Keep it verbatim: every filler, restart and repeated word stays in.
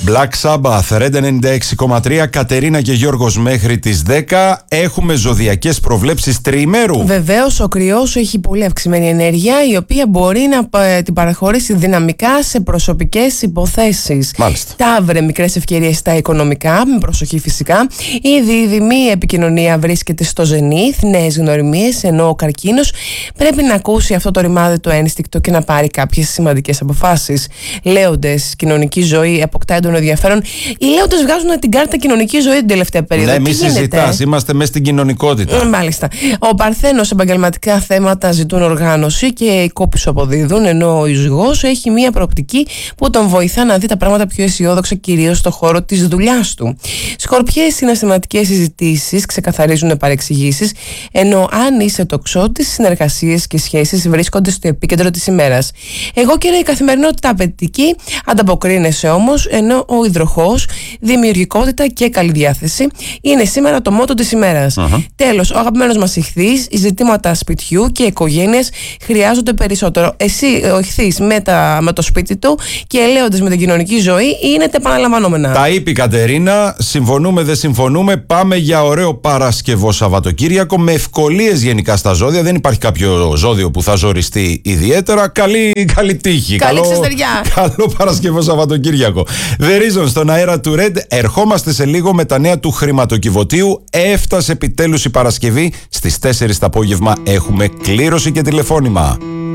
Black Sabbath, Red ενενήντα έξι κόμμα τρία, Κατερίνα και Γιώργος μέχρι τις δέκα. Έχουμε ζωδιακές προβλέψεις τριημέρου. Βεβαίως, ο κρυός έχει πολύ αυξημένη ενέργεια, η οποία μπορεί να ε, την παραχωρήσει δυναμικά σε προσωπικές υποθέσεις. Μάλιστα. Ταύρε, μικρές ευκαιρίες στα οικονομικά, με προσοχή φυσικά. Η δίδυμη επικοινωνία βρίσκεται στο ζενήθ, νέες γνωριμίες, ενώ ο καρκίνος πρέπει να ακούσει αυτό το ρημάδι το ένστικτο και να πάρει κάποιες σημαντικές αποφάσεις. Λέοντες, κοινωνική ζωή αποκτά έντονο ενδιαφέρον. Οι λέοντες βγάζουν την κάρτα κοινωνική ζωή την τελευταία περίοδο. Ναι, μη συζητάς, είμαστε μέσα στην κοινωνικότητα. Μάλιστα. Ο Παρθένος, επαγγελματικά θέματα ζητούν οργάνωση και οι κόποι σου αποδίδουν, ενώ ο Ιζυγός έχει μία προοπτική που τον βοηθά να δει τα πράγματα πιο αισιόδοξα, κυρίως στο χώρο της δουλειάς του. Σκορπιές, συναισθηματικές συζητήσεις ξεκαθαρίζουν παρεξηγήσεις, ενώ αν είσαι τοξότης, συνεργασίες και σχέσεις βρίσκονται στο επίκεντρο της ημέρας. Εγώ και η καθημερινότητα απαιτητική, ανταποκρίνεσαι όμως, ενώ ο Υδροχόος, δημιουργικότητα και καλή διάθεση είναι σήμερα το μότο της ημέρας. Uh-huh. Τέλος, ο αγαπημένος μας Ιχθύς, οι ζητήματα σπιτιού και οικογένειας χρειάζονται περισσότερο. Εσύ, ο Ιχθύς, με, με το σπίτι του και Λέοντες με την κοινωνική ζωή είναι τα επαναλαμβανόμενα. Τα είπε η Κατερίνα, συμφωνούμε, δεν συμφωνούμε. Πάμε για ωραίο Παρασκευό Σαββατοκύριακο με ευκολίες γενικά στα ζώδια. Δεν υπάρχει κάποιο ζώδιο που θα ζοριστεί ιδιαίτερα. Καλή, καλή τύχη. Καλή καλό, ξεστεριά. Καλό Παρασκευό Σαββατοκύριακο. The Reason στον αέρα του Red. Ερχόμαστε σε λίγο με τα νέα του χρηματοκιβωτίου. Έφτασε επιτέλους η Παρασκευή. Στις τέσσερις το απόγευμα έχουμε κλήρωση και τηλεφώνημα.